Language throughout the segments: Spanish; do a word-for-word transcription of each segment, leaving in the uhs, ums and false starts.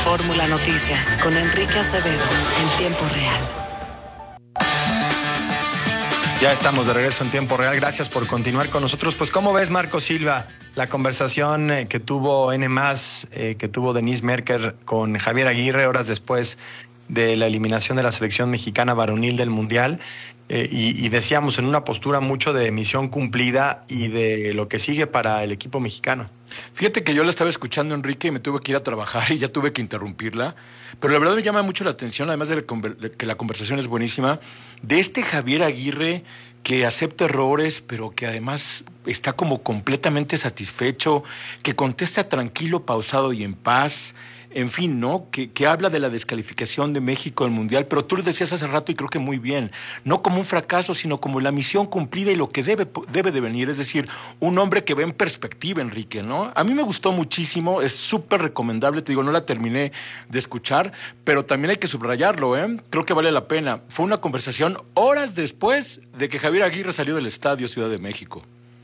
Fórmula Noticias con Enrique Acevedo en tiempo real. Ya estamos de regreso en tiempo real. Gracias por continuar con nosotros. Pues, ¿cómo ves, Marco Silva, la conversación eh, que tuvo N más, eh, que tuvo Denise Merker con Javier Aguirre horas después de la eliminación de la selección mexicana varonil del Mundial? Eh, y, y decíamos en una postura mucho de misión cumplida y de lo que sigue para el equipo mexicano. Fíjate que yo la estaba escuchando, Enrique, y me tuve que ir a trabajar y ya tuve que interrumpirla. Pero la verdad me llama mucho la atención, además de, la conver- de que la conversación es buenísima, de este Javier Aguirre que acepta errores, pero que además está como completamente satisfecho, que contesta tranquilo, pausado y en paz. En fin, ¿no? Que, que habla de la descalificación de México del Mundial, pero tú lo decías hace rato y creo que muy bien, no como un fracaso, sino como la misión cumplida y lo que debe, debe de venir, es decir, un hombre que ve en perspectiva, Enrique, ¿no? A mí me gustó muchísimo, es súper recomendable, te digo, no la terminé de escuchar, pero también hay que subrayarlo, ¿eh? Creo que vale la pena. Fue una conversación horas después de que Javier Aguirre salió del Estadio Ciudad de México.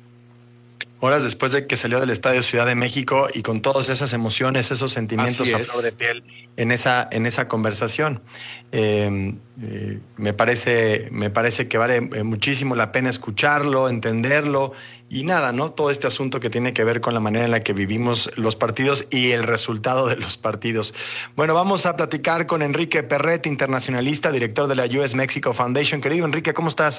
Horas después de que salió del Estadio Ciudad de México y con todas esas emociones, esos sentimientos a flor de piel en esa, en esa conversación. Eh, eh, me parece, me parece que vale muchísimo la pena escucharlo, entenderlo y nada, ¿no? Todo este asunto que tiene que ver con la manera en la que vivimos los partidos y el resultado de los partidos. Bueno, vamos a platicar con Enrique Perret, internacionalista, director de la U S Mexico Foundation. Querido Enrique, ¿cómo estás?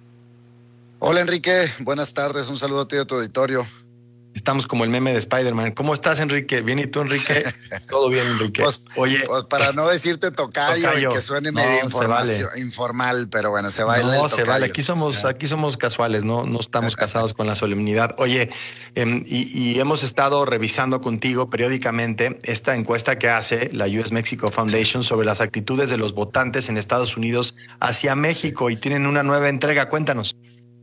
Hola Enrique, buenas tardes, un saludo a ti y a tu auditorio. Estamos como el meme de Spider-Man. ¿Cómo estás, Enrique? ¿Bien y tú, Enrique? Todo bien, Enrique. Pues, Oye, pues para no decirte tocayo, tocayo y que suene no, medio información, vale. informal, pero bueno, se baila No, el se vale. Aquí somos, aquí somos casuales, no, no estamos casados con la solemnidad. Oye, eh, y, y hemos estado revisando contigo periódicamente esta encuesta que hace la U S Mexico Foundation sobre las actitudes de los votantes en Estados Unidos hacia México sí. y tienen una nueva entrega. Cuéntanos.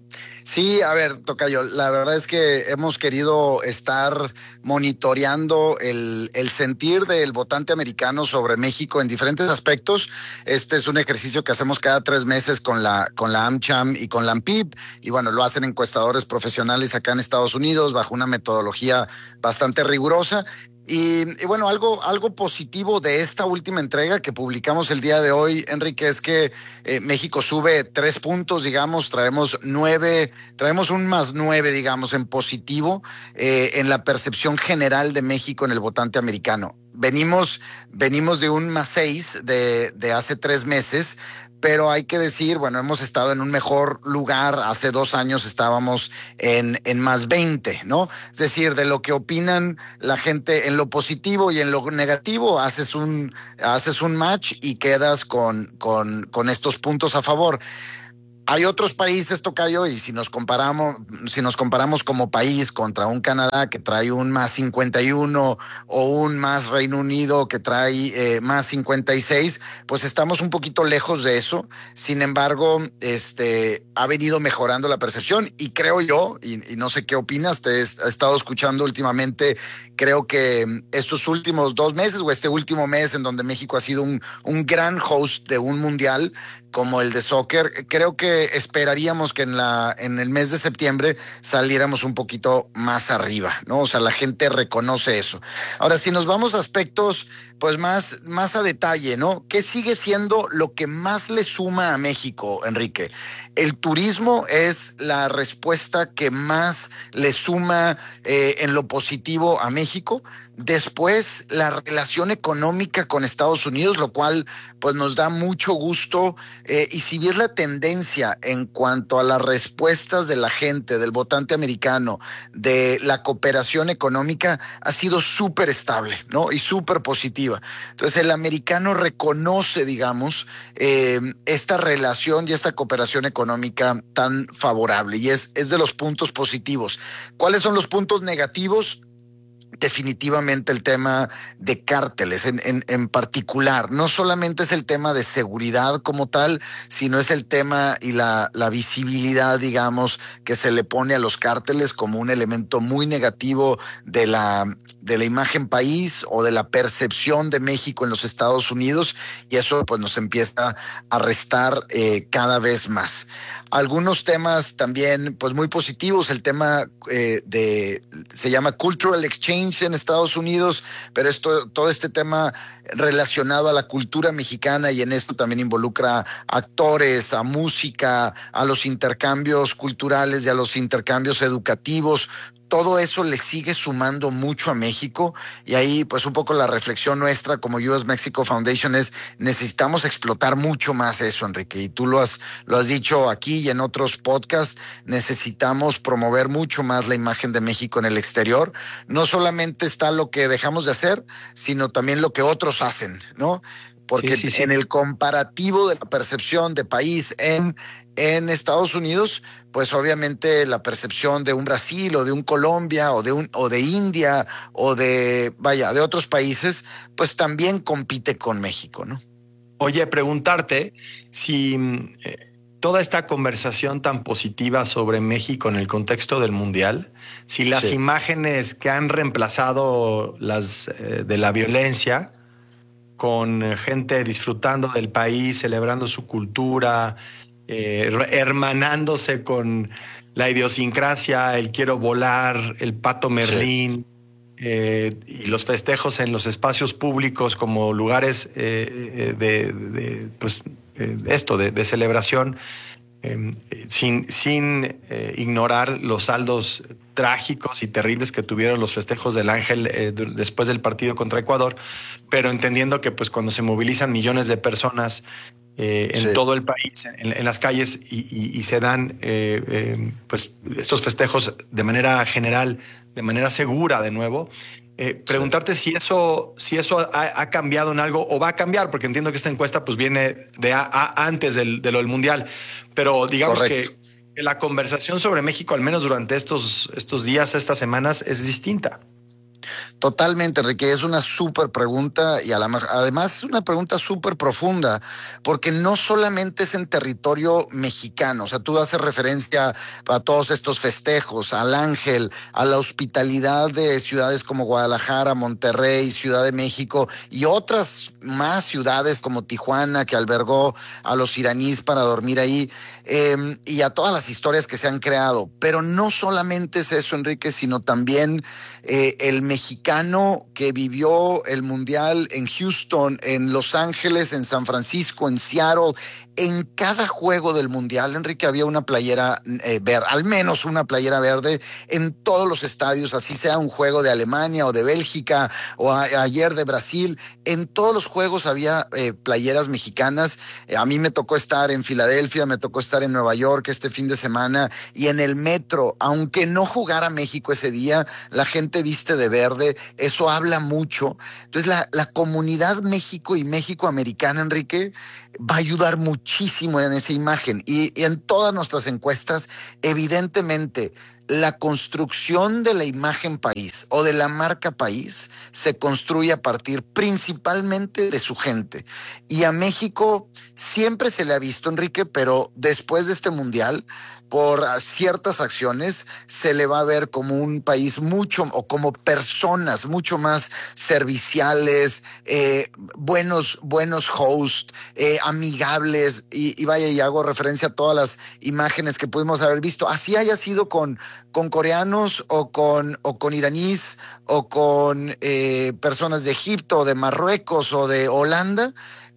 Sí, a ver, tocayo, la verdad es que hemos querido estar monitoreando el, el sentir del votante americano sobre México en diferentes aspectos. Este es un ejercicio que hacemos cada tres meses con la, con la AmCham y con la AMPIB, y bueno, lo hacen encuestadores profesionales acá en Estados Unidos bajo una metodología bastante rigurosa. Y, y bueno, algo, algo positivo de esta última entrega que publicamos el día de hoy, Enrique, es que eh, México sube tres puntos, digamos, traemos nueve, traemos un más nueve, digamos, en positivo eh, en la percepción general de México en el votante americano. Venimos, venimos de un más seis de, de hace tres meses, pero hay que decir, bueno, hemos estado en un mejor lugar. Hace dos años estábamos en, en más veinte, ¿no? Es decir, de lo que opinan la gente en lo positivo y en lo negativo, haces un, haces un match y quedas con, con, con estos puntos a favor. Hay otros países, tocayo, y si nos comparamos, si nos comparamos como país contra un Canadá que trae un más cincuenta y uno o un más Reino Unido que trae eh, más cincuenta y seis, pues estamos un poquito lejos de eso. Sin embargo, este ha venido mejorando la percepción y creo yo, y, y no sé qué opinas, te he, he estado escuchando últimamente, creo que estos últimos dos meses o este último mes en donde México ha sido un, un gran host de un mundial como el de soccer, creo que esperaríamos que en la en el mes de septiembre saliéramos un poquito más arriba, ¿no? O sea, la gente reconoce eso. Ahora, si nos vamos a aspectos pues más, más a detalle, ¿no? ¿Qué sigue siendo lo que más le suma a México, Enrique? El turismo es la respuesta que más le suma eh, en lo positivo a México. Después, la relación económica con Estados Unidos, lo cual pues nos da mucho gusto. Eh, y si ves la tendencia en cuanto a las respuestas de la gente, del votante americano, de la cooperación económica, ha sido súper estable, ¿no? Y súper positiva. Entonces, el americano reconoce, digamos, eh, esta relación y esta cooperación económica tan favorable. Y es, es de los puntos positivos. ¿Cuáles son los puntos negativos? Definitivamente el tema de cárteles en, en, en particular. No solamente es el tema de seguridad como tal, sino es el tema y la, la visibilidad, digamos, que se le pone a los cárteles como un elemento muy negativo de la, de la imagen país o de la percepción de México en los Estados Unidos, y eso pues nos empieza a restar eh, cada vez más. Algunos temas también pues muy positivos, el tema eh, de, se llama Cultural Exchange en Estados Unidos, pero esto, todo este tema relacionado a la cultura mexicana, y en esto también involucra actores, a música, a los intercambios culturales y a los intercambios educativos. Todo eso le sigue sumando mucho a México, y ahí pues un poco la reflexión nuestra como U S Mexico Foundation es: necesitamos explotar mucho más eso, Enrique, y tú lo has, lo has dicho aquí y en otros podcasts. Necesitamos promover mucho más la imagen de México en el exterior. No solamente está lo que dejamos de hacer, sino también lo que otros hacen, ¿no? Porque sí, sí, sí. En el comparativo de la percepción de país en, en Estados Unidos, pues obviamente la percepción de un Brasil o de un Colombia o de un o de India o de, vaya, de otros países, pues también compite con México, ¿no? Oye, preguntarte si eh, toda esta conversación tan positiva sobre México en el contexto del Mundial, si las sí. imágenes que han reemplazado las eh, de la violencia, con gente disfrutando del país, celebrando su cultura, eh, hermanándose con la idiosincrasia, el quiero volar, el pato Merlín, sí. eh, y los festejos en los espacios públicos como lugares eh, de, de, pues, eh, esto, de, de celebración, eh, sin, sin eh, ignorar los saldos trágicos y terribles que tuvieron los festejos del Ángel eh, después del partido contra Ecuador, pero entendiendo que pues cuando se movilizan millones de personas eh, en sí. todo el país, en, en las calles, y, y, y se dan eh, eh, pues estos festejos de manera general, de manera segura de nuevo, eh, preguntarte sí. si eso, si eso ha, ha cambiado en algo o va a cambiar, porque entiendo que esta encuesta pues viene de a, a, antes del, de lo del Mundial, pero digamos Correcto. que la conversación sobre México, al menos durante estos, estos días, estas semanas, es distinta. Totalmente, Enrique, es una súper pregunta, y a la, además es una pregunta súper profunda, porque no solamente es en territorio mexicano. O sea, tú haces referencia a todos estos festejos, al Ángel, a la hospitalidad de ciudades como Guadalajara, Monterrey, Ciudad de México y otras más ciudades como Tijuana, que albergó a los iraníes para dormir ahí, eh, y a todas las historias que se han creado. Pero no solamente es eso, Enrique, sino también eh, el mexicano que vivió el Mundial en Houston, en Los Ángeles, en San Francisco, en Seattle. En cada juego del Mundial, Enrique, había una playera eh, verde, al menos una playera verde en todos los estadios, así sea un juego de Alemania o de Bélgica o a, ayer de Brasil. En todos los juegos había eh, playeras mexicanas. Eh, a mí me tocó estar en Filadelfia, me tocó estar en Nueva York este fin de semana, y en el metro, aunque no jugara México ese día, la gente viste de verde. Eso habla mucho. Entonces la, la comunidad México y México-americana, Enrique, va a ayudar muchísimo en esa imagen. Y, y en todas nuestras encuestas, evidentemente, la construcción de la imagen país o de la marca país se construye a partir principalmente de su gente. Y a México siempre se le ha visto, Enrique, pero después de este Mundial, por ciertas acciones, se le va a ver como un país mucho, o como personas mucho más serviciales, eh, buenos, buenos hosts, eh, amigables, y, y vaya, y hago referencia a todas las imágenes que pudimos haber visto. Así haya sido con, con coreanos o con, o con iraníes o con eh, personas de Egipto o de Marruecos o de Holanda,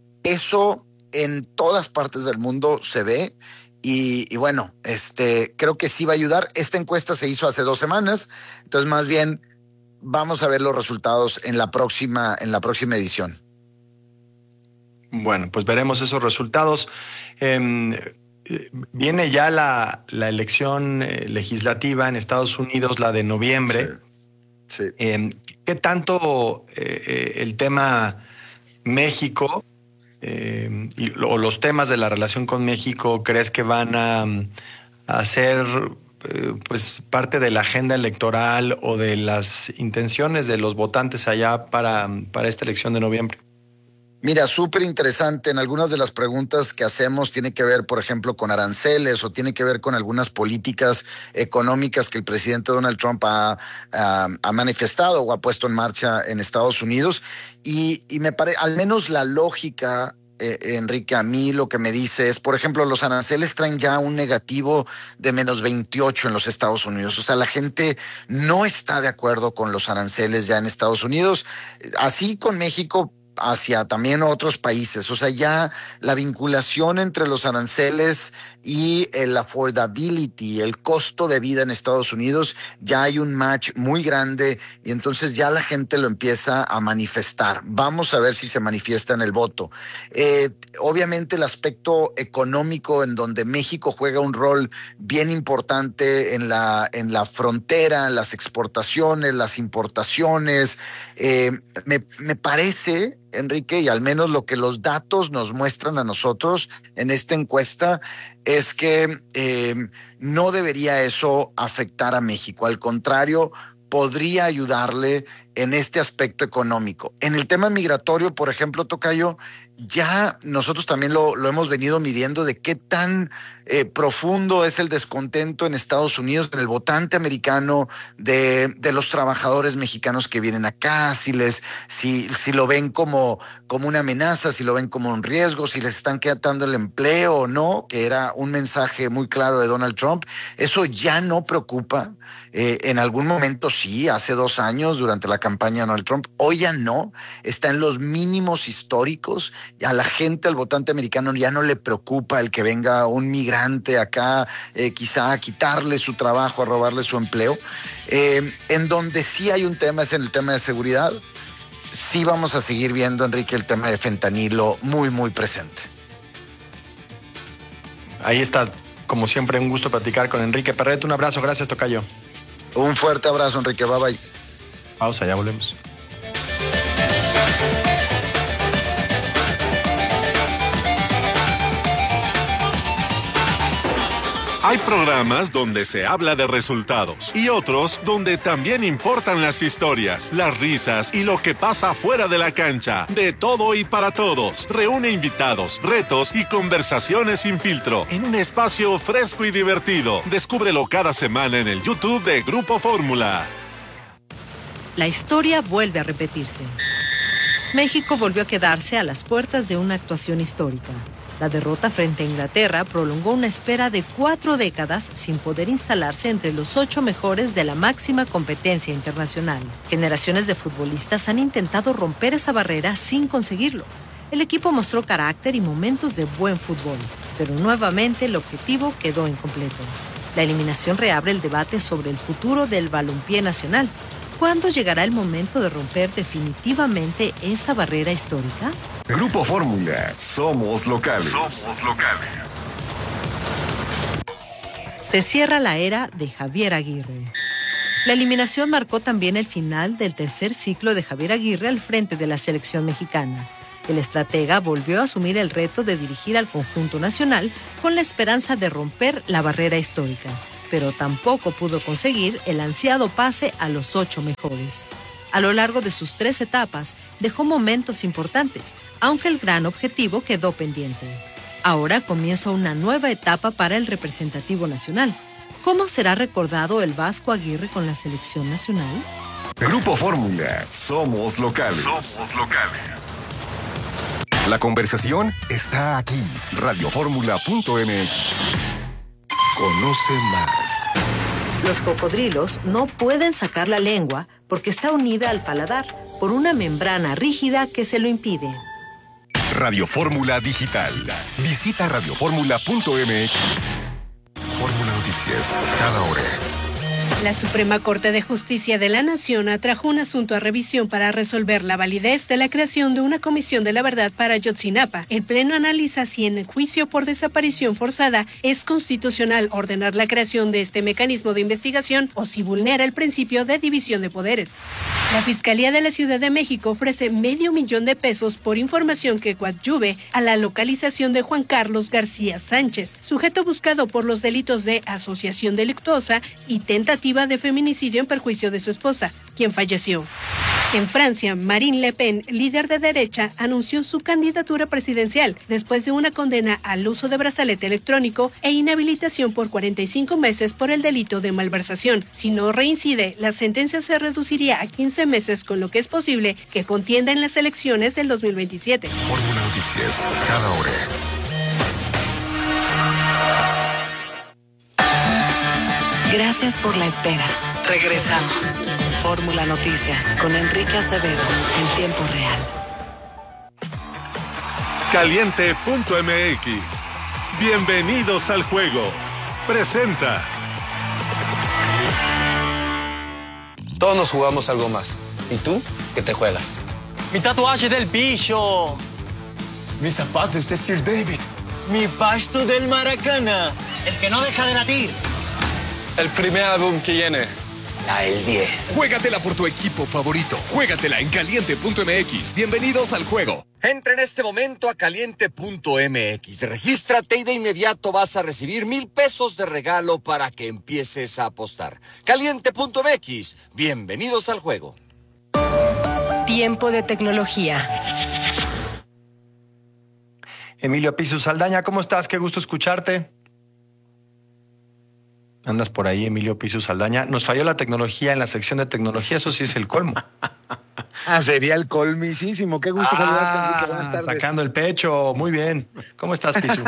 eso en todas partes del mundo se ve. Y, y bueno, este, creo que sí va a ayudar. Esta encuesta se hizo hace dos semanas, entonces más bien vamos a ver los resultados en la próxima, en la próxima edición. Bueno, pues veremos esos resultados. Eh, viene ya la, la elección legislativa en Estados Unidos, la de noviembre. Sí. Sí. Eh, ¿Qué tanto eh, el tema México Eh, y, o los temas de la relación con México crees que van a, a ser eh, pues parte de la agenda electoral o de las intenciones de los votantes allá para, para esta elección de noviembre? Mira, súper interesante. En algunas de las preguntas que hacemos tiene que ver, por ejemplo, con aranceles o tiene que ver con algunas políticas económicas que el presidente Donald Trump ha, ha, ha manifestado o ha puesto en marcha en Estados Unidos. Y, y me parece, al menos la lógica, eh, Enrique, a mí lo que me dice es, por ejemplo, los aranceles traen ya un negativo de menos veintiocho en los Estados Unidos. O sea, la gente no está de acuerdo con los aranceles ya en Estados Unidos. Así con México, hacia también otros países. O sea, ya la vinculación entre los aranceles y el affordability, el costo de vida en Estados Unidos, ya hay un match muy grande y entonces ya la gente lo empieza a manifestar. Vamos a ver si se manifiesta en el voto. Eh, obviamente el aspecto económico, en donde México juega un rol bien importante en la, en la frontera, en las exportaciones, las importaciones, eh, me, me parece, Enrique, y al menos lo que los datos nos muestran a nosotros en esta encuesta, es que eh, no debería eso afectar a México. Al contrario, podría ayudarle en este aspecto económico. En el tema migratorio, por ejemplo, Tocayo, ya nosotros también lo, lo hemos venido midiendo de qué tan eh, profundo es el descontento en Estados Unidos, en el votante americano, de, de los trabajadores mexicanos que vienen acá, si les, si, si lo ven como, como una amenaza, si lo ven como un riesgo, si les están quitando el empleo o no, que era un mensaje muy claro de Donald Trump. Eso ya no preocupa. Eh, en algún momento sí, hace dos años, durante la campaña de Donald Trump, hoy ya no, está en los mínimos históricos. A la gente, al votante americano, ya no le preocupa el que venga un migrante acá, eh, quizá a quitarle su trabajo, a robarle su empleo. Eh, en donde sí hay un tema es en el tema de seguridad. Sí vamos a seguir viendo, Enrique, el tema de fentanilo muy, muy presente. Ahí está, como siempre, un gusto platicar con Enrique Perret. Un abrazo, gracias, Tocayo. Un fuerte abrazo, Enrique, bye bye. Pausa, ya volvemos. Hay programas donde se habla de resultados y otros donde también importan las historias, las risas y lo que pasa fuera de la cancha. De todo y para todos. Reúne invitados, retos y conversaciones sin filtro en un espacio fresco y divertido. Descúbrelo cada semana en el YouTube de Grupo Fórmula. La historia vuelve a repetirse. México volvió a quedarse a las puertas de una actuación histórica. La derrota frente a Inglaterra prolongó una espera de cuatro décadas sin poder instalarse entre los ocho mejores de la máxima competencia internacional. Generaciones de futbolistas han intentado romper esa barrera sin conseguirlo. El equipo mostró carácter y momentos de buen fútbol, pero nuevamente el objetivo quedó incompleto. La eliminación reabre el debate sobre el futuro del balompié nacional. ¿Cuándo llegará el momento de romper definitivamente esa barrera histórica? Grupo Fórmula, somos locales. Somos locales. Se cierra la era de Javier Aguirre. La eliminación marcó también el final del tercer ciclo de Javier Aguirre al frente de la selección mexicana. El estratega volvió a asumir el reto de dirigir al conjunto nacional con la esperanza de romper la barrera histórica, pero tampoco pudo conseguir el ansiado pase a los ocho mejores. A lo largo de sus tres etapas, dejó momentos importantes, aunque el gran objetivo quedó pendiente. Ahora comienza una nueva etapa para el representativo nacional. ¿Cómo será recordado el Vasco Aguirre con la selección nacional? Grupo Fórmula, somos locales. Somos locales. La conversación está aquí. radio fórmula punto m x. Conoce más. Los cocodrilos no pueden sacar la lengua porque está unida al paladar por una membrana rígida que se lo impide. Radio Fórmula Digital. Visita radio fórmula punto m x. Fórmula Noticias, cada hora. La Suprema Corte de Justicia de la Nación atrajo un asunto a revisión para resolver la validez de la creación de una comisión de la verdad para Ayotzinapa. El Pleno analiza si en el juicio por desaparición forzada es constitucional ordenar la creación de este mecanismo de investigación o si vulnera el principio de división de poderes. La Fiscalía de la Ciudad de México ofrece medio millón de pesos por información que coadyuve a la localización de Juan Carlos García Sánchez, sujeto buscado por los delitos de asociación delictuosa y tentativa tentativa de feminicidio en perjuicio de su esposa, quien falleció. En Francia, Marine Le Pen, líder de derecha, anunció su candidatura presidencial después de una condena al uso de brazalete electrónico e inhabilitación por cuarenta y cinco meses por el delito de malversación. Si no reincide, la sentencia se reduciría a quince meses, con lo que es posible que contienda en las elecciones del dos mil veintisiete. Fórmula Noticias, cada hora. Gracias por la espera. Regresamos. Fórmula Noticias con Enrique Acevedo en tiempo real. Caliente punto m x. Bienvenidos al juego. Presenta. Todos nos jugamos algo más. ¿Y tú? ¿Qué te juegas? Mi tatuaje del bicho. Mis zapatos de Sir David. Mi pasto del Maracana. El que no deja de latir. El primer álbum que viene. La el diez. Juégatela por tu equipo favorito. Juégatela en caliente punto m x. Bienvenidos al juego. Entra en este momento a caliente punto m x. Regístrate y de inmediato vas a recibir mil pesos de regalo para que empieces a apostar. caliente punto m x. Bienvenidos al juego. Tiempo de tecnología. Emilio Pisu Saldaña, ¿cómo estás? Qué gusto escucharte. Andas por ahí, Emilio Pisu Saldaña. Nos falló la tecnología en la sección de tecnología, eso sí es el colmo. Ah, sería el colmisísimo. Qué gusto ah, saludarte, Enrique. Buenas tardes. Sacando el pecho. Muy bien. ¿Cómo estás, Pisu?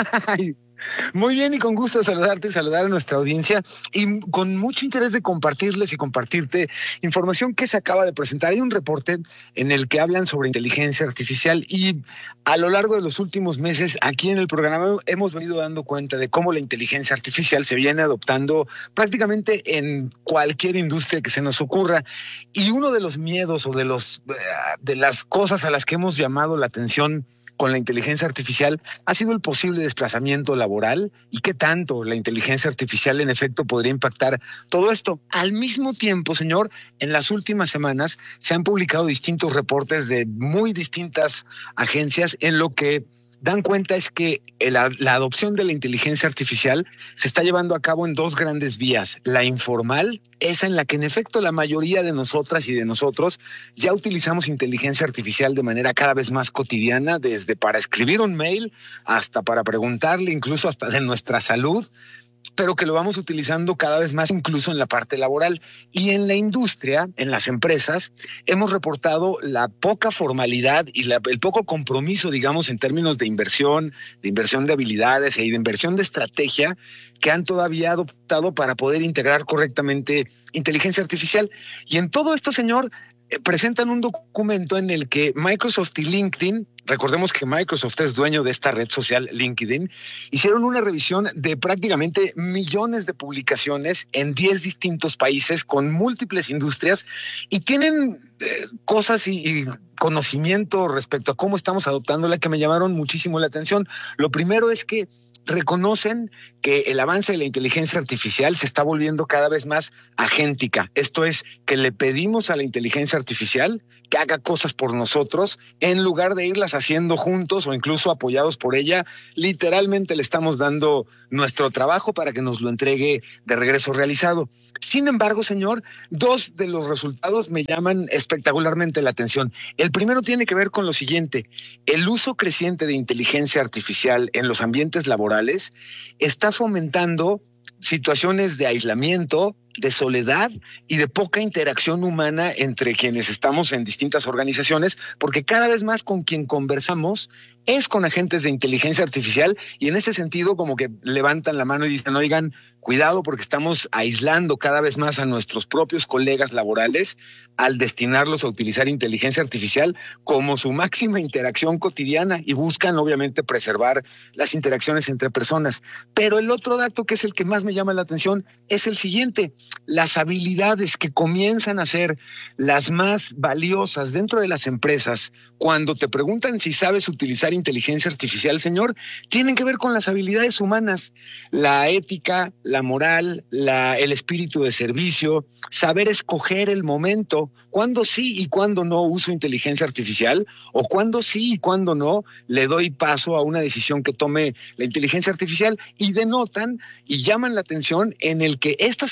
Muy bien y con gusto de saludarte, saludar a nuestra audiencia y con mucho interés de compartirles y compartirte información que se acaba de presentar. Hay un reporte en el que hablan sobre inteligencia artificial y a lo largo de los últimos meses aquí en el programa hemos venido dando cuenta de cómo la inteligencia artificial se viene adoptando prácticamente en cualquier industria que se nos ocurra, y uno de los miedos o de los de las cosas a las que hemos llamado la atención con la inteligencia artificial ha sido el posible desplazamiento laboral y qué tanto la inteligencia artificial en efecto podría impactar todo esto. Al mismo tiempo, señor, en las últimas semanas se han publicado distintos reportes de muy distintas agencias en lo que dan cuenta es que la, la adopción de la inteligencia artificial se está llevando a cabo en dos grandes vías. La informal, esa en la que en efecto la mayoría de nosotras y de nosotros ya utilizamos inteligencia artificial de manera cada vez más cotidiana, desde para escribir un mail hasta para preguntarle incluso hasta de nuestra salud, pero que lo vamos utilizando cada vez más incluso en la parte laboral. Y en la industria, en las empresas, hemos reportado la poca formalidad y la, el poco compromiso, digamos, en términos de inversión, de inversión de habilidades y de inversión de estrategia que han todavía adoptado para poder integrar correctamente inteligencia artificial. Y en todo esto, señor, eh, presentan un documento en el que Microsoft y LinkedIn, recordemos que Microsoft es dueño de esta red social LinkedIn, hicieron una revisión de prácticamente millones de publicaciones en diez distintos países con múltiples industrias y tienen eh, cosas y, y conocimiento respecto a cómo estamos adoptándola que me llamaron muchísimo la atención. Lo primero es que reconocen que el avance de la inteligencia artificial se está volviendo cada vez más agéntica. Esto es, que le pedimos a la inteligencia artificial que haga cosas por nosotros en lugar de irlas haciendo juntos o incluso apoyados por ella. Literalmente le estamos dando nuestro trabajo para que nos lo entregue de regreso realizado. Sin embargo, señor, dos de los resultados me llaman espectacularmente la atención. El primero tiene que ver con lo siguiente: el uso creciente de inteligencia artificial en los ambientes laborales está fomentando situaciones de aislamiento, de soledad y de poca interacción humana entre quienes estamos en distintas organizaciones, porque cada vez más con quien conversamos es con agentes de inteligencia artificial, y en ese sentido como que levantan la mano y dicen, oigan, cuidado porque estamos aislando cada vez más a nuestros propios colegas laborales al destinarlos a utilizar inteligencia artificial como su máxima interacción cotidiana, y buscan obviamente preservar las interacciones entre personas. Pero el otro dato, que es el que más me llama la atención, es el siguiente: las habilidades que comienzan a ser las más valiosas dentro de las empresas cuando te preguntan si sabes utilizar inteligencia artificial, señor, tienen que ver con las habilidades humanas, la ética, la moral, la, el espíritu de servicio, saber escoger el momento, cuándo sí y cuándo no uso inteligencia artificial, o cuándo sí y cuándo no le doy paso a una decisión que tome la inteligencia artificial, y denotan y llaman la atención en el que estas habilidades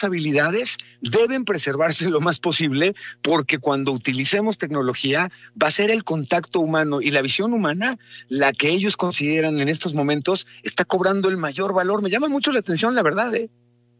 identidades deben preservarse lo más posible, porque cuando utilicemos tecnología va a ser el contacto humano y la visión humana la que ellos consideran en estos momentos está cobrando el mayor valor. Me llama mucho la atención, la verdad, ¿eh?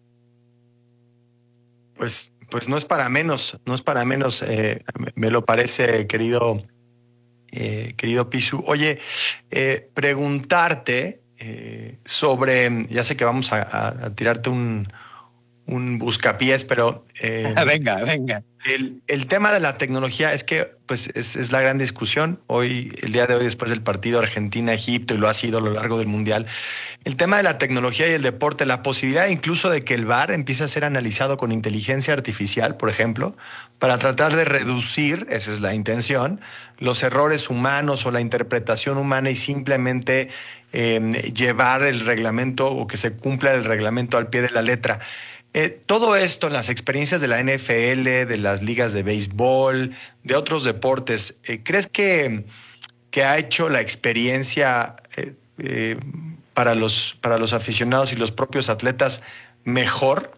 Pues, pues no es para menos, no es para menos, eh, me lo parece, querido, eh, querido Pisu. Oye, eh, preguntarte eh, sobre, ya sé que vamos a, a, a tirarte un, un buscapiés, pero eh, venga, venga. El, el tema de la tecnología es que pues es, es la gran discusión hoy, el día de hoy, después del partido Argentina-Egipto, y lo ha sido a lo largo del Mundial. El tema de la tecnología y el deporte, la posibilidad incluso de que el V A R empiece a ser analizado con inteligencia artificial, por ejemplo, para tratar de reducir, esa es la intención, los errores humanos o la interpretación humana y simplemente eh, llevar el reglamento o que se cumpla el reglamento al pie de la letra. Eh, todo esto en las experiencias de la N F L, de las ligas de béisbol, de otros deportes, eh, ¿crees que, que ha hecho la experiencia eh, eh, para los, para los aficionados y los propios atletas mejor?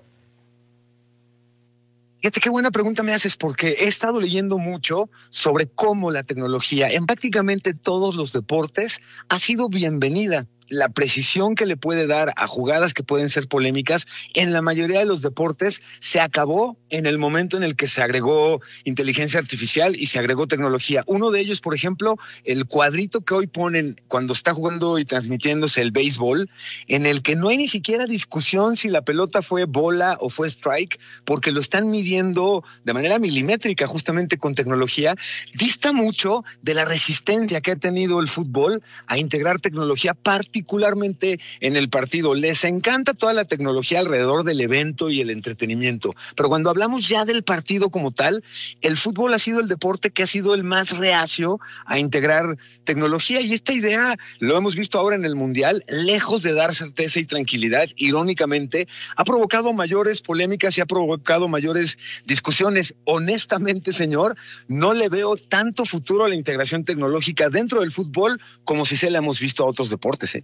Fíjate qué buena pregunta me haces, porque he estado leyendo mucho sobre cómo la tecnología en prácticamente todos los deportes ha sido bienvenida. La precisión que le puede dar a jugadas que pueden ser polémicas en la mayoría de los deportes se acabó en el momento en el que se agregó inteligencia artificial y se agregó tecnología. Uno de ellos, por ejemplo, el cuadrito que hoy ponen cuando está jugando y transmitiéndose el béisbol, en el que no hay ni siquiera discusión si la pelota fue bola o fue strike, porque lo están midiendo de manera milimétrica justamente con tecnología, dista mucho de la resistencia que ha tenido el fútbol a integrar tecnología particular. Particularmente en el partido. Les encanta toda la tecnología alrededor del evento y el entretenimiento, pero cuando hablamos ya del partido como tal, el fútbol ha sido el deporte que ha sido el más reacio a integrar tecnología, y esta idea lo hemos visto ahora en el Mundial, lejos de dar certeza y tranquilidad, irónicamente, ha provocado mayores polémicas y ha provocado mayores discusiones. Honestamente, señor, no le veo tanto futuro a la integración tecnológica dentro del fútbol como si se la hemos visto a otros deportes, ¿eh?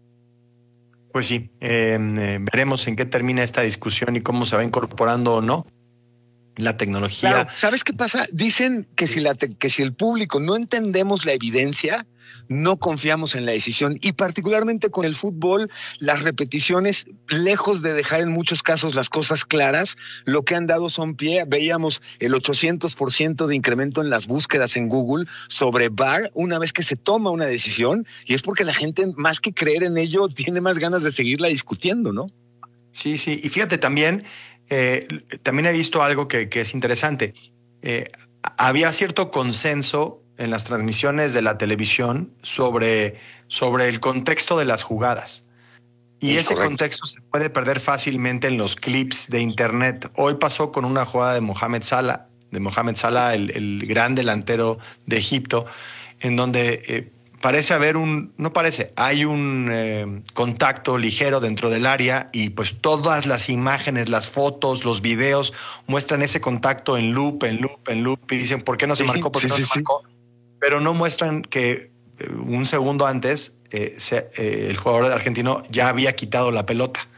Pues sí, eh, eh, veremos en qué termina esta discusión y cómo se va incorporando o no la tecnología. Claro, ¿sabes qué pasa? Dicen que si, la te- que si el público no entendemos la evidencia, no confiamos en la decisión, y particularmente con el fútbol, las repeticiones, lejos de dejar en muchos casos las cosas claras, lo que han dado son pie. Veíamos el ochocientos por ciento de incremento en las búsquedas en Google sobre V A R una vez que se toma una decisión, y es porque la gente, más que creer en ello, tiene más ganas de seguirla discutiendo, ¿no? Sí, sí, y fíjate también, eh, también he visto algo que, que es interesante. Eh, había cierto consenso en las transmisiones de la televisión sobre, sobre el contexto de las jugadas. Y es ese correcto. contexto se puede perder fácilmente en los clips de internet. Hoy pasó con una jugada de Mohamed Salah, de Mohamed Salah, el, el gran delantero de Egipto, en donde eh, parece haber un, no parece, hay un eh, contacto ligero dentro del área, y pues todas las imágenes, las fotos, los videos muestran ese contacto en loop, en loop, en loop, y dicen, ¿por qué no se Sí, marcó? ¿Por qué sí, no sí, se sí. marcó? Pero no muestran que eh, un segundo antes eh, se, eh, el jugador argentino ya había quitado la pelota.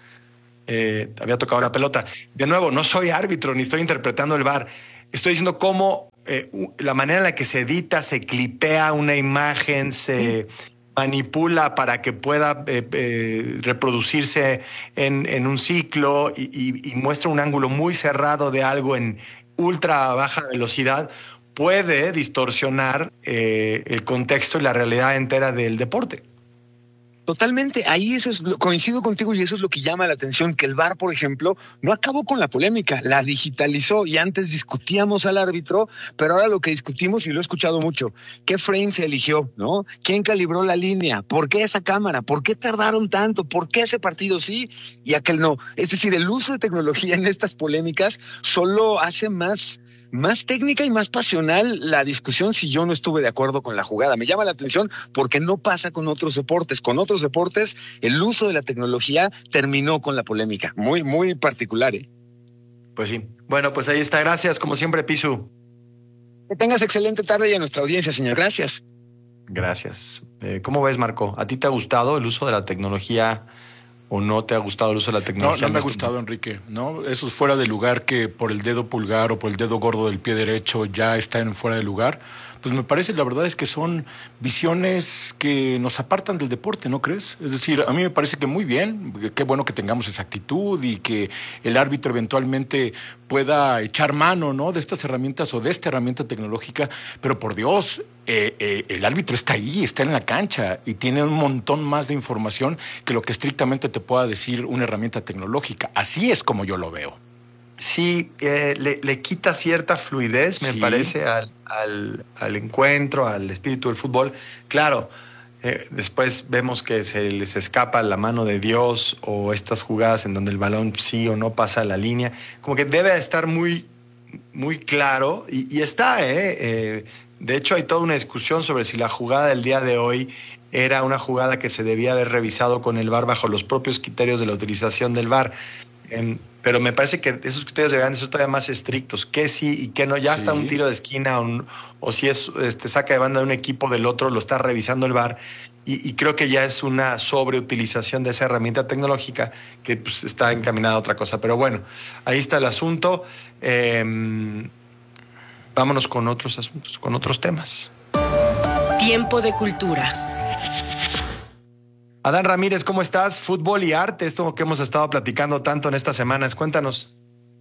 Eh, había tocado la pelota. De nuevo, no soy árbitro ni estoy interpretando el V A R. Estoy diciendo cómo eh, la manera en la que se edita, se clipea una imagen, se manipula para que pueda eh, eh, reproducirse en, en un ciclo y, y, y muestra un ángulo muy cerrado de algo en ultra baja velocidad, puede distorsionar eh, el contexto y la realidad entera del deporte. Totalmente, ahí eso es, lo- coincido contigo, y eso es lo que llama la atención, que el V A R, por ejemplo, no acabó con la polémica, la digitalizó, y antes discutíamos al árbitro, pero ahora lo que discutimos, y lo he escuchado mucho, ¿qué frame se eligió? ¿No? ¿Quién calibró la línea? ¿Por qué esa cámara? ¿Por qué tardaron tanto? ¿Por qué ese partido sí y aquel no? Es decir, el uso de tecnología en estas polémicas solo hace más... más técnica y más pasional la discusión si yo no estuve de acuerdo con la jugada. Me llama la atención porque no pasa con otros deportes. Con otros deportes, el uso de la tecnología terminó con la polémica. Muy, muy particular, ¿eh? Pues sí. Bueno, pues ahí está. Gracias, como siempre, Pisu. Que tengas excelente tarde y a nuestra audiencia, señor. Gracias. Gracias. Eh, ¿Cómo ves, Marco? ¿A ti te ha gustado el uso de la tecnología o no te ha gustado el uso de la tecnología? No, no me ha gustado, Enrique, ¿no? Eso es fuera de lugar, que por el dedo pulgar o por el dedo gordo del pie derecho ya está en fuera de lugar. Pues me parece, la verdad es que son visiones que nos apartan del deporte, ¿no crees? Es decir, a mí me parece que muy bien, qué bueno que tengamos esa actitud y que el árbitro eventualmente pueda echar mano, ¿no?, de estas herramientas o de esta herramienta tecnológica, pero por Dios, eh, eh, el árbitro está ahí, está en la cancha y tiene un montón más de información que lo que estrictamente te pueda decir una herramienta tecnológica. Así es como yo lo veo. Sí, eh, le, le quita cierta fluidez, me sí. parece, al, al, al encuentro, al espíritu del fútbol. Claro, eh, después vemos que se les escapa la mano de Dios o estas jugadas en donde el balón sí o no pasa la línea. Como que debe estar muy, muy claro y, y está, ¿eh? eh. De hecho, hay toda una discusión sobre si la jugada del día de hoy era una jugada que se debía haber revisado con el V A R bajo los propios criterios de la utilización del V A R. Eh, pero me parece que esos criterios deberían ser todavía más estrictos. ¿Qué sí y qué no? Ya sí. Está un tiro de esquina o, o si es este, saca de banda de un equipo del otro, lo está revisando el V A R. Y, y creo que ya es una sobreutilización de esa herramienta tecnológica que pues, está encaminada a otra cosa. Pero bueno, ahí está el asunto. Eh, vámonos con otros asuntos, con otros temas. Tiempo de cultura. Adán Ramírez, ¿cómo estás? Fútbol y arte, esto que hemos estado platicando tanto en estas semanas. Cuéntanos.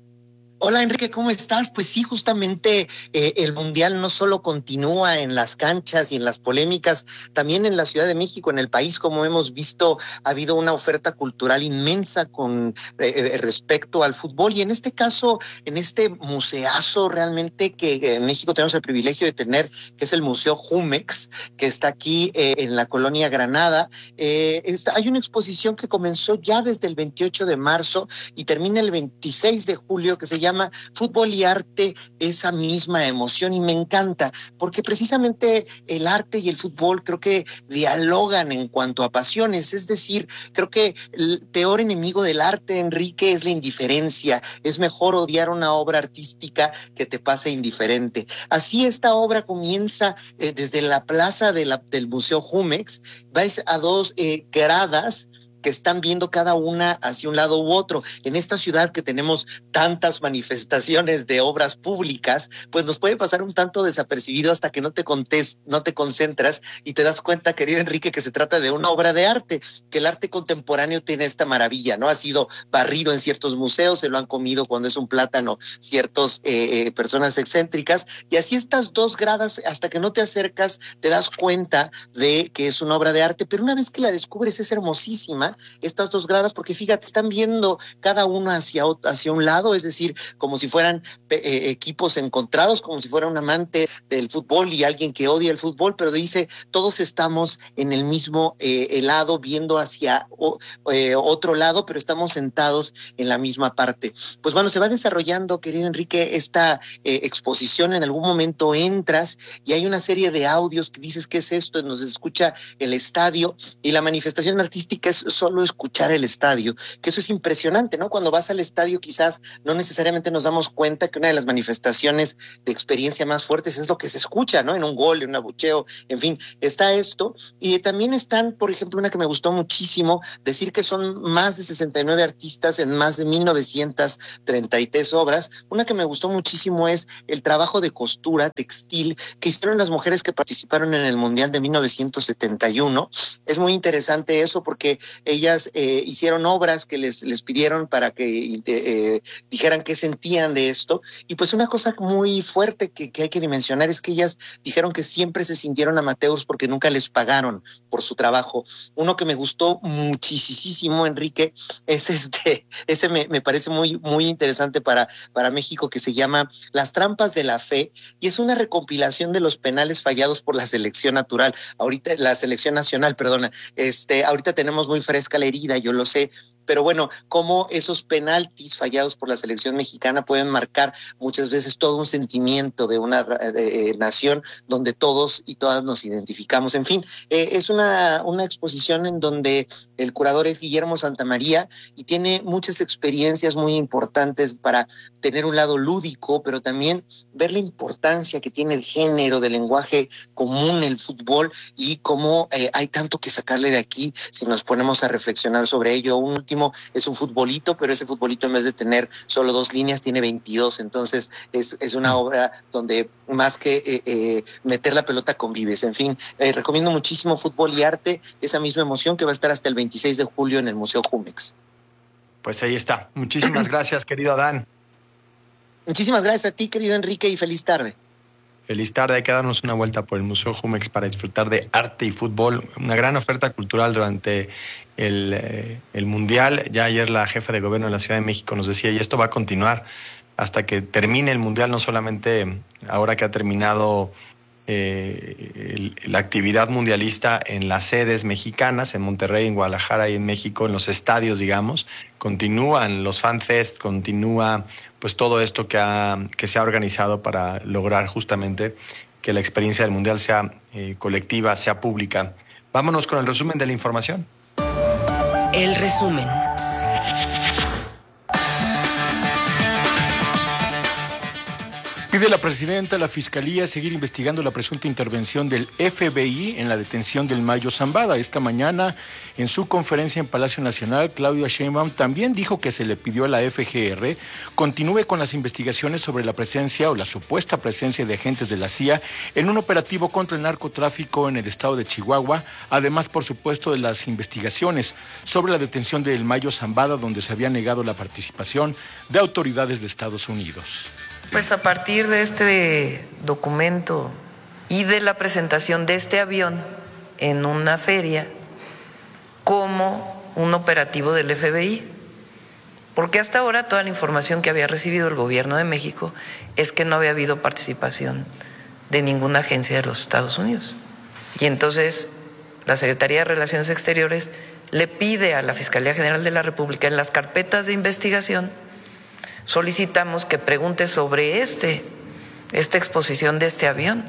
Hola Enrique, ¿cómo estás? Pues sí, justamente eh, el Mundial no solo continúa en las canchas y en las polémicas, también en la Ciudad de México, en el país, como hemos visto, ha habido una oferta cultural inmensa con eh, respecto al fútbol y en este caso, en este museazo realmente que en México tenemos el privilegio de tener, que es el Museo Jumex, que está aquí eh, en la colonia Granada. Eh, está, hay una exposición que comenzó ya desde el veintiocho de marzo y termina el veintiséis de julio, que se llama llama Fútbol y Arte, esa misma emoción, y me encanta porque precisamente el arte y el fútbol creo que dialogan en cuanto a pasiones, es decir, creo que el peor enemigo del arte, Enrique, es la indiferencia. Es mejor odiar una obra artística que te pase indiferente. Así esta obra comienza eh, desde la plaza de la, del Museo Jumex, vais a dos eh, gradas que están viendo cada una hacia un lado u otro. En esta ciudad que tenemos tantas manifestaciones de obras públicas, pues nos puede pasar un tanto desapercibido hasta que no te contes, no te concentras y te das cuenta, querido Enrique, que se trata de una obra de arte, que el arte contemporáneo tiene esta maravilla, ¿no? Ha sido barrido en ciertos museos, se lo han comido cuando es un plátano ciertas eh, eh, personas excéntricas, y así estas dos gradas, hasta que no te acercas, te das cuenta de que es una obra de arte, pero una vez que la descubres es hermosísima, estas dos gradas, porque fíjate, están viendo cada uno hacia, hacia un lado, es decir, como si fueran eh, equipos encontrados, como si fuera un amante del fútbol y alguien que odia el fútbol, pero dice, todos estamos en el mismo eh, lado, viendo hacia o, eh, otro lado, pero estamos sentados en la misma parte. Pues bueno, se va desarrollando, querido Enrique, esta eh, exposición. En algún momento entras y hay una serie de audios que dices, ¿qué es esto? Nos escucha el estadio, y la manifestación artística es solo escuchar el estadio, que eso es impresionante, ¿no? Cuando vas al estadio quizás no necesariamente nos damos cuenta que una de las manifestaciones de experiencia más fuertes es lo que se escucha, ¿no? En un gol, en un abucheo, en fin, está esto. Y también están, por ejemplo, una que me gustó muchísimo, decir que son más de sesenta y nueve artistas en más de mil novecientas treinta y tres obras. Una que me gustó muchísimo es el trabajo de costura textil que hicieron las mujeres que participaron en el Mundial de mil novecientos setenta y uno. Es muy interesante eso porque ellas eh, hicieron obras que les, les pidieron para que eh, dijeran qué sentían de esto. Y pues una cosa muy fuerte que, que hay que dimensionar es que ellas dijeron que siempre se sintieron amateurs porque nunca les pagaron por su trabajo. Uno que me gustó muchísimo, Enrique, es este, ese me, me parece muy, muy interesante para, para México, que se llama Las trampas de la fe, y es una recompilación de los penales fallados por la selección natural. Ahorita, la selección nacional, perdona, este, ahorita tenemos muy fresca la herida, yo lo sé, pero bueno, cómo esos penaltis fallados por la selección mexicana pueden marcar muchas veces todo un sentimiento de una de, eh, nación donde todos y todas nos identificamos. En fin, eh, es una, una exposición en donde el curador es Guillermo Santamaría y tiene muchas experiencias muy importantes para tener un lado lúdico, pero también ver la importancia que tiene el género del lenguaje común, el fútbol, y cómo eh, hay tanto que sacarle de aquí si nos ponemos a reflexionar sobre ello. Un último es un futbolito, pero ese futbolito en vez de tener solo dos líneas tiene veintidós, entonces es, es una obra donde más que eh, eh, meter la pelota convives. En fin, eh, recomiendo muchísimo Fútbol y Arte, esa misma emoción que va a estar hasta el veintiséis de julio en el Museo Jumex. Pues ahí está. Muchísimas gracias, querido Adán. Muchísimas gracias a ti, querido Enrique, y feliz tarde. Feliz tarde, hay que darnos una vuelta por el Museo Jumex para disfrutar de arte y fútbol. Una gran oferta cultural durante el, eh, el Mundial. Ya ayer la jefa de gobierno de la Ciudad de México nos decía, y esto va a continuar hasta que termine el Mundial, no solamente ahora que ha terminado eh, el, la actividad mundialista en las sedes mexicanas, en Monterrey, en Guadalajara y en México, en los estadios, digamos. Continúan los FanFest, continúa pues todo esto que, ha, que se ha organizado para lograr justamente que la experiencia del Mundial sea eh, colectiva, sea pública. Vámonos con el resumen de la información. El resumen. Pide la presidenta a la Fiscalía seguir investigando la presunta intervención del F B I en la detención del Mayo Zambada. Esta mañana, en su conferencia en Palacio Nacional, Claudia Sheinbaum también dijo que se le pidió a la F G R continúe con las investigaciones sobre la presencia o la supuesta presencia de agentes de la C I A en un operativo contra el narcotráfico en el estado de Chihuahua, además, por supuesto, de las investigaciones sobre la detención del Mayo Zambada, donde se había negado la participación de autoridades de Estados Unidos. Pues a partir de este documento y de la presentación de este avión en una feria como un operativo del F B I, porque hasta ahora toda la información que había recibido el gobierno de México es que no había habido participación de ninguna agencia de los Estados Unidos. Y entonces la Secretaría de Relaciones Exteriores le pide a la Fiscalía General de la República en las carpetas de investigación, solicitamos que pregunte sobre este, esta exposición de este avión.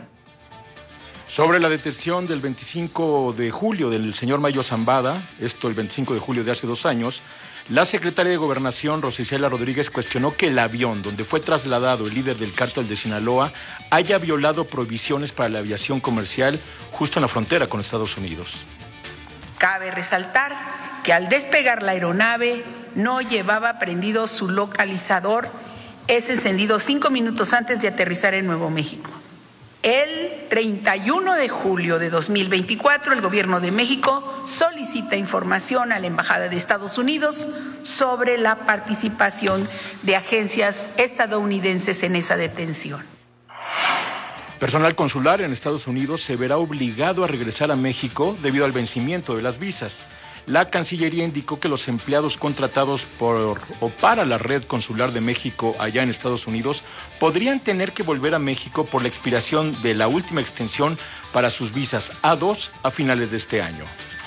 Sobre la detención del veinticinco de julio del señor Mayo Zambada, esto el veinticinco de julio de hace dos años, la secretaria de Gobernación, Rosa Isela Rodríguez, cuestionó que el avión donde fue trasladado el líder del cártel de Sinaloa haya violado prohibiciones para la aviación comercial justo en la frontera con Estados Unidos. Cabe resaltar que al despegar la aeronave no llevaba prendido su localizador, es encendido cinco minutos antes de aterrizar en Nuevo México. El treinta y uno de julio de dos mil veinticuatro, el Gobierno de México solicita información a la Embajada de Estados Unidos sobre la participación de agencias estadounidenses en esa detención. Personal consular en Estados Unidos se verá obligado a regresar a México debido al vencimiento de las visas. La Cancillería indicó que los empleados contratados por o para la red consular de México allá en Estados Unidos podrían tener que volver a México por la expiración de la última extensión para sus visas A dos a finales de este año.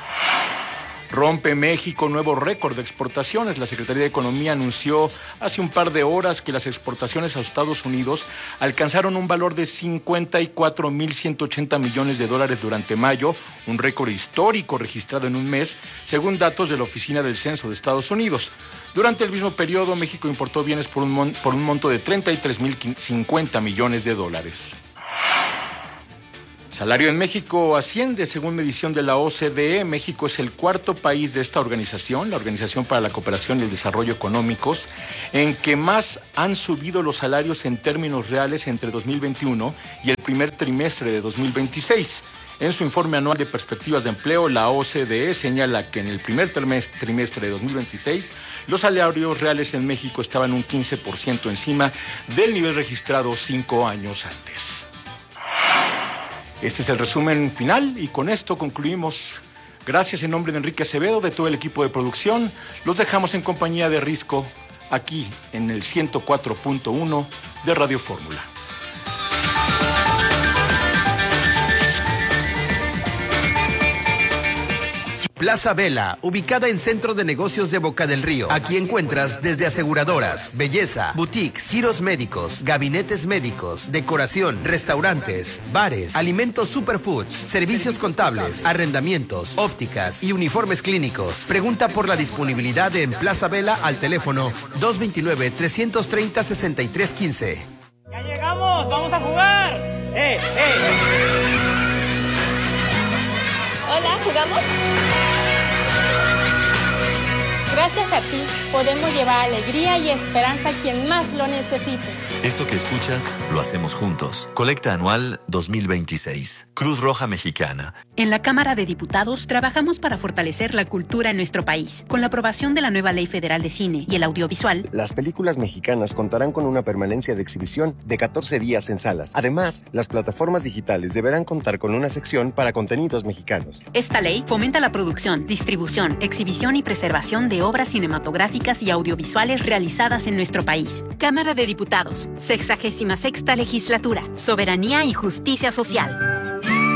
Rompe México nuevo récord de exportaciones. La Secretaría de Economía anunció hace un par de horas que las exportaciones a Estados Unidos alcanzaron un valor de cincuenta y cuatro mil ciento ochenta millones de dólares durante mayo, un récord histórico registrado en un mes, según datos de la Oficina del Censo de Estados Unidos. Durante el mismo periodo, México importó bienes por un, mon- por un monto de treinta y tres mil cincuenta millones de dólares. Salario en México asciende según medición de la O C D E. México es el cuarto país de esta organización, la Organización para la Cooperación y el Desarrollo Económicos, en que más han subido los salarios en términos reales entre dos mil veintiuno y el primer trimestre de dos mil veintiséis. En su informe anual de perspectivas de empleo, la O C D E señala que en el primer trimestre de dos mil veintiséis los salarios reales en México estaban un quince por ciento encima del nivel registrado cinco años antes. Este es el resumen final y con esto concluimos. Gracias en nombre de Enrique Acevedo, de todo el equipo de producción. Los dejamos en compañía de Risco, aquí en el ciento cuatro punto uno de Radio Fórmula. Plaza Vela, ubicada en Centro de Negocios de Boca del Río. Aquí encuentras desde aseguradoras, belleza, boutiques, giros médicos, gabinetes médicos, decoración, restaurantes, bares, alimentos superfoods, servicios contables, arrendamientos, ópticas y uniformes clínicos. Pregunta por la disponibilidad en Plaza Vela al teléfono dos dos nueve, tres tres cero, seis tres uno cinco. ¡Ya llegamos! ¡Vamos a jugar! ¡Eh, eh! Hola, ¿jugamos? Gracias a ti, podemos llevar alegría y esperanza a quien más lo necesite. Esto que escuchas, lo hacemos juntos. Colecta Anual dos mil veintiséis. Cruz Roja Mexicana. En la Cámara de Diputados trabajamos para fortalecer la cultura en nuestro país. Con la aprobación de la nueva Ley Federal de Cine y el Audiovisual, las películas mexicanas contarán con una permanencia de exhibición de catorce días en salas. Además, las plataformas digitales deberán contar con una sección para contenidos mexicanos. Esta ley fomenta la producción, distribución, exhibición y preservación de obras cinematográficas y audiovisuales realizadas en nuestro país. Cámara de Diputados, sexagésima sexta legislatura, soberanía y justicia social.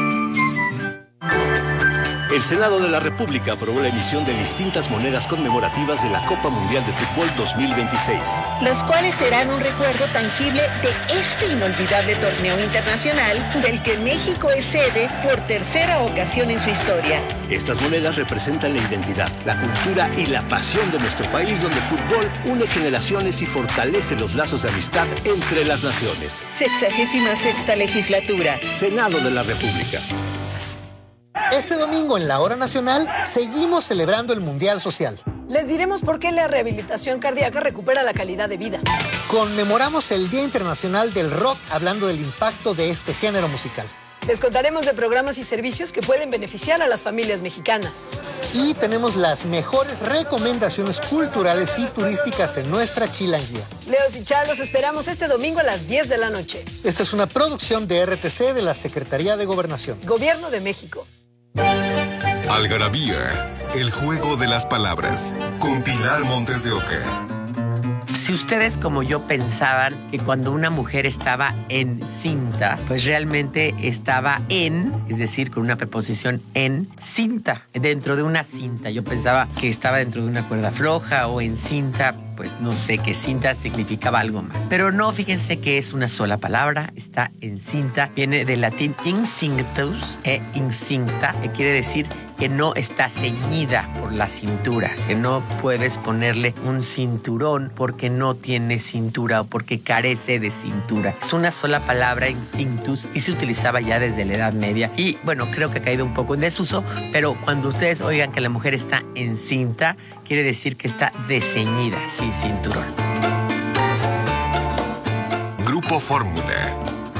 El Senado de la República aprobó la emisión de distintas monedas conmemorativas de la Copa Mundial de Fútbol dos mil veintiséis. Las cuales serán un recuerdo tangible de este inolvidable torneo internacional del que México es sede por tercera ocasión en su historia. Estas monedas representan la identidad, la cultura y la pasión de nuestro país, donde el fútbol une generaciones y fortalece los lazos de amistad entre las naciones. Sexagésima sexta legislatura. Senado de la República. Este domingo en la Hora Nacional seguimos celebrando el Mundial Social. Les diremos por qué la rehabilitación cardíaca recupera la calidad de vida. Conmemoramos el Día Internacional del Rock hablando del impacto de este género musical. Les contaremos de programas y servicios que pueden beneficiar a las familias mexicanas. Y tenemos las mejores recomendaciones culturales y turísticas en nuestra chilanguía. Leos y Char, los esperamos este domingo a las diez de la noche. Esta es una producción de R T C de la Secretaría de Gobernación. Gobierno de México. Algarabía, el juego de las palabras, con Pilar Montes de Oca. Si ustedes como yo pensaban que cuando una mujer estaba encinta, pues realmente estaba en, es decir, con una preposición en cinta, dentro de una cinta. Yo pensaba que estaba dentro de una cuerda floja o en cinta, pues no sé, que cinta significaba algo más. Pero no, fíjense que es una sola palabra, está encinta, viene del latín incinctus e incinta, que quiere decir que no está ceñida por la cintura, que no puedes ponerle un cinturón porque no tiene cintura o porque carece de cintura. Es una sola palabra, incinctus, y se utilizaba ya desde la Edad Media. Y bueno, creo que ha caído un poco en desuso, pero cuando ustedes oigan que la mujer está encinta, quiere decir que está desceñida, sin cinturón. Grupo Fórmula.